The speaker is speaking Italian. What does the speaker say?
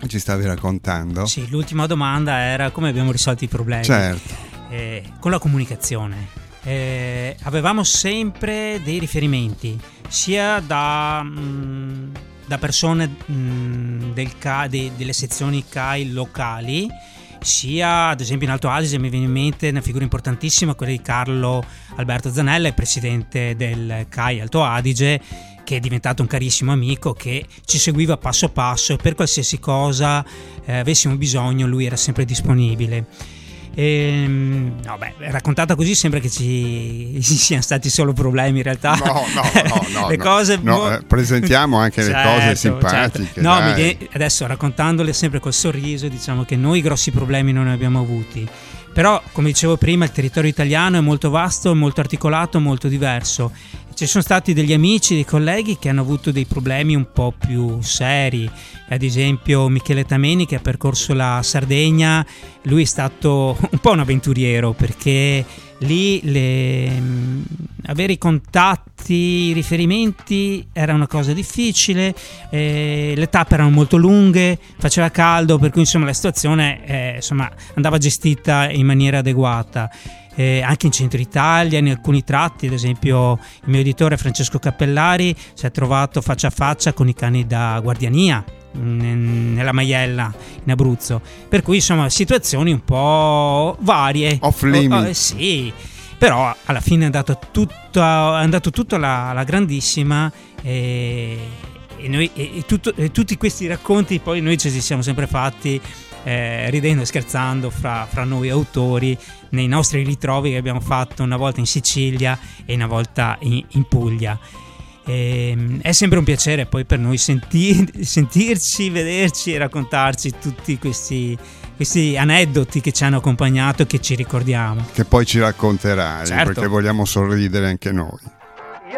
ci stavi raccontando? Sì, l'ultima domanda era come abbiamo risolto i problemi. Certo. Con la comunicazione. Avevamo sempre dei riferimenti, sia da persone delle sezioni CAI locali, sia ad esempio in Alto Adige mi viene in mente una figura importantissima, quella di Carlo Alberto Zanella, il presidente del CAI Alto Adige, che è diventato un carissimo amico, che ci seguiva passo passo, per qualsiasi cosa avessimo bisogno lui era sempre disponibile. Raccontata così sembra che ci siano stati solo problemi, in realtà no, le cose presentiamo anche le cose simpatiche. Certo. Adesso raccontandole sempre col sorriso, diciamo che noi grossi problemi non ne abbiamo avuti, però come dicevo prima il territorio italiano è molto vasto, molto articolato, molto diverso. Ci sono stati degli amici, dei colleghi che hanno avuto dei problemi un po' più seri, ad esempio Michele Tameni, che ha percorso la Sardegna. Lui è stato un po' un avventuriero, perché lì avere i contatti, i riferimenti era una cosa difficile, le tappe erano molto lunghe, faceva caldo, per cui insomma la situazione andava gestita in maniera adeguata. Anche in centro Italia, in alcuni tratti, ad esempio il mio editore Francesco Cappellari si è trovato faccia a faccia con i cani da guardiania nella Maiella in Abruzzo, per cui insomma situazioni un po' varie, off limit. Sì, però alla fine è andato tutto alla grandissima, e tutti questi racconti poi noi ci siamo sempre fatti ridendo e scherzando fra noi autori nei nostri ritrovi che abbiamo fatto una volta in Sicilia e una volta in Puglia. È sempre un piacere poi per noi sentirci, vederci e raccontarci tutti questi aneddoti che ci hanno accompagnato e che ci ricordiamo, che poi ci racconterai, certo, perché vogliamo sorridere anche noi.